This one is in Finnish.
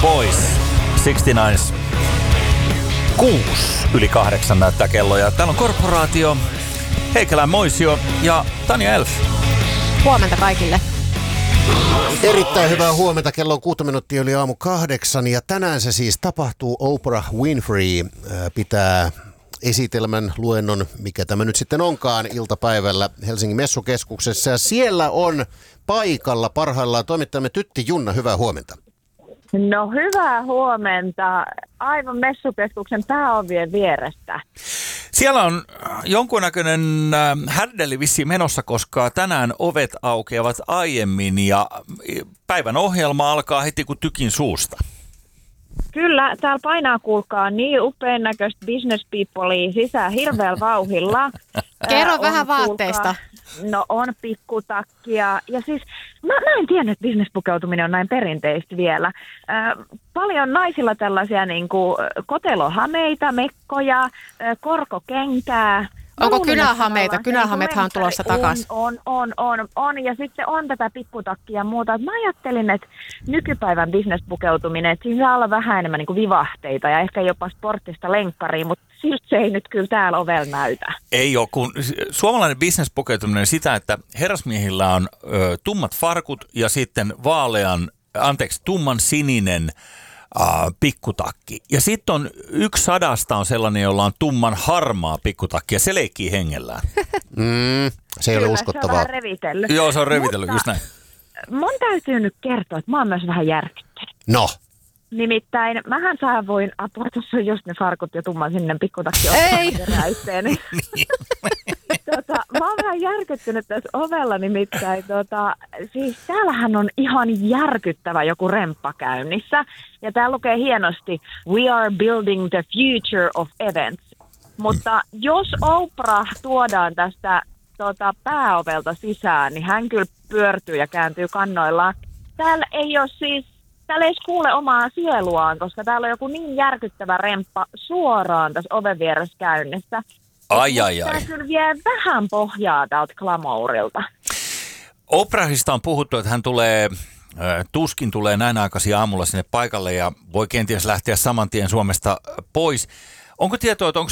Boys, 69. 6:08 näyttää kello ja täällä on Korporaatio, Heikelän Moisio ja Tanja Elf. Huomenta kaikille. Erittäin hyvää huomenta. Kello on 6 minuuttia yli aamu 8 ja tänään se siis tapahtuu. Oprah Winfrey pitää esitelmän luennon, mikä tämä nyt sitten onkaan, iltapäivällä Helsingin Messukeskuksessa. Ja siellä on paikalla parhaillaan toimittajamme Tytti Junna. Hyvää huomenta. No hyvää huomenta. Aivan Messukeskuksen pääovien vierestä. Siellä on jonkunnäköinen härdeli vissiin menossa, koska tänään ovet aukeavat aiemmin ja päivän ohjelma alkaa heti kuin tykin suusta. Kyllä, täällä painaa kuulkaa niin upean näköistä business peoplea sisään hirveällä vauhdilla. Kerro vähän vaatteista. No on pikkutakkia ja siis mä en tiennyt, että business-pukeutuminen on näin perinteistä vielä. Paljon naisilla tällaisia niin kuin kotelohameita, mekkoja, korkokenkää. Onko kynähameita? Kynähamethan on tulossa takaisin. On. Ja sitten on tätä pikkutakkia ja muuta. Mä ajattelin, että nykypäivän business-pukeutuminen, että siinä saa olla vähän enemmän niin kuin vivahteita ja ehkä jopa sporttista lenkkaria, mutta silti se ei nyt kyllä täällä ovella näytä. Ei ole, kun suomalainen business-pukeutuminen on sitä, että herrasmiehillä on tummat farkut ja sitten tumman sininen pikkutakki. Ja sitten on 100 on sellainen, jolla on tumman harmaa pikkutakki ja se leikkii hengellään. Se ei ole uskottavaa. Se on vähän revitellyt. Joo, se on revitellyt, just näin. Mun täytyy nyt kertoa, että mä oon myös vähän järkyttynyt. No. Nimittäin mähän voin apua, tuossa on just ne farkut ja tumman sinne pikkutakki ottaa yhteen. Mä oon vähän järkyttynyt tässä ovella, nimittäin siis täällähän on ihan järkyttävä joku remppa käynnissä. Ja täällä lukee hienosti, we are building the future of events. Mutta jos Oprah tuodaan tästä pääovelta sisään, niin hän kyllä pyörtyy ja kääntyy kannoillaan. Täällä ei edes kuule omaa sieluaan, koska täällä on joku niin järkyttävä remppa suoraan tässä oven vieressä käynnissä. Ai. Tämä kyllä vie vähän pohjaa täältä glamourilta. Oprahista on puhuttu, että hän tuskin tulee näin aikaisin aamulla sinne paikalle ja voi kenties lähteä saman tien Suomesta pois. Onko tietoa, että onko